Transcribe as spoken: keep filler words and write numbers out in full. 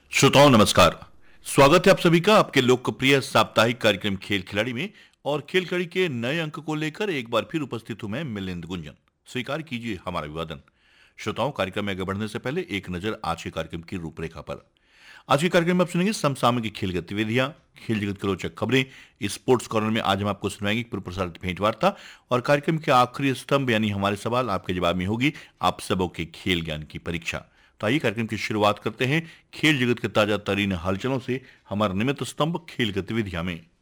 श्रोताओं नमस्कार। स्वागत है आप सभी का आपके लोकप्रिय साप्ताहिक कार्यक्रम खेल खिलाड़ी में। और खेल खिलाड़ी के नए अंक को लेकर एक बार फिर उपस्थित हूं मैं मिलिंद गुंजन। स्वीकार कीजिए हमारा अभिवादन। श्रोताओं, कार्यक्रम में आगे बढ़ने से पहले एक नजर आज के कार्यक्रम की रूपरेखा पर। आज के कार्यक्रम में आप सुनेंगे समसामयिक खेल गतिविधियां, खेल जगत की रोचक खबरें। स्पोर्ट्स कॉर्नर में आज हम आपको सुनाएंगे पूर्व प्रसारित भेंट वार्ता, और कार्यक्रम के आखिरी स्तंभ यानी हमारे सवाल आपके जवाब में होगी आप सबों के खेल ज्ञान की परीक्षा। तो आइए कार्यक्रम की शुरुआत करते हैं खेल जगत के ताजा तरीन हलचलों से। हमारा नियमित स्तंभ खेल गतिविधियां में